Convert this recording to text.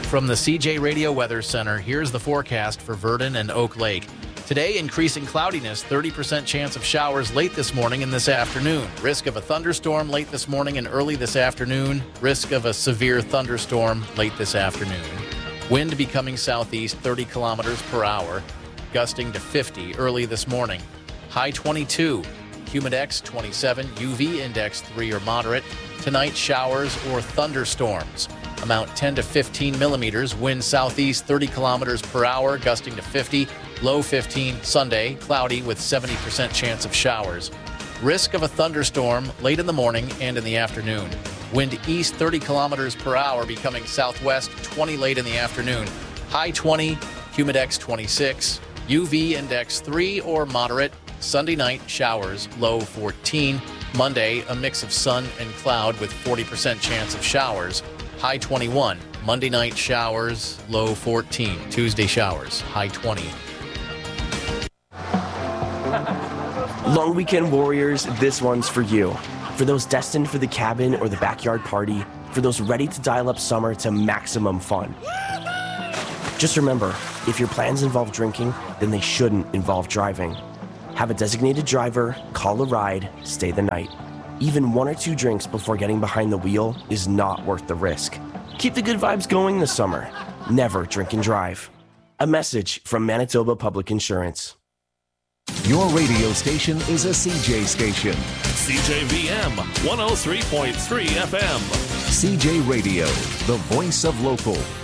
From the CJ Radio Weather Center, here's the forecast for Verdon and Oak Lake. Today, increasing cloudiness, 30% chance of showers late this morning and this afternoon. Risk of a thunderstorm late this morning and early this afternoon. Risk of a severe thunderstorm late this afternoon. Wind becoming southeast, 30 kilometers per hour, gusting to 50 early this morning. High 22. Humidex 27, UV index 3 or moderate. Tonight, showers or thunderstorms. Amount 10 to 15 millimeters. Wind southeast 30 kilometers per hour, gusting to 50. Low 15. Sunday, cloudy with 70% chance of showers. Risk of a thunderstorm late in the morning and in the afternoon. Wind east 30 kilometers per hour, becoming southwest 20 late in the afternoon. High 20, Humidex 26, UV index 3 or moderate. Sunday night, showers, low 14. Monday, a mix of sun and cloud with 40% chance of showers. High 21. Monday night, showers, low 14. Tuesday, showers, high 20. Long weekend warriors, this one's for you. For those destined for the cabin or the backyard party, for those ready to dial up summer to maximum fun. Just remember, if your plans involve drinking, then they shouldn't involve driving. Have a designated driver, call a ride, stay the night. Even 1 or 2 drinks before getting behind the wheel is not worth the risk. Keep the good vibes going this summer. Never drink and drive. A message from Manitoba Public Insurance. Your radio station is a CJ station. CJVM 103.3 FM. CJ Radio, the voice of local.